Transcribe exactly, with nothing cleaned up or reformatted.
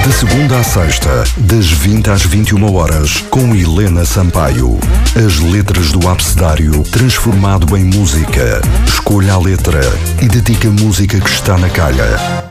De segunda à sexta, das vinte às vinte e uma horas, com Helena Sampaio. As letras do abecedário transformado em música. Escolha a letra e dedica a música que está na calha.